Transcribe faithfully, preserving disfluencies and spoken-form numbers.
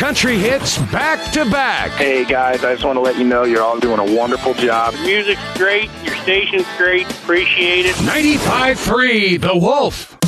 country hits back to back. Hey, guys, I just want to let you know you're all doing a wonderful job. Music's great. Your station's great. Appreciate it. ninety-five point three The Wolf.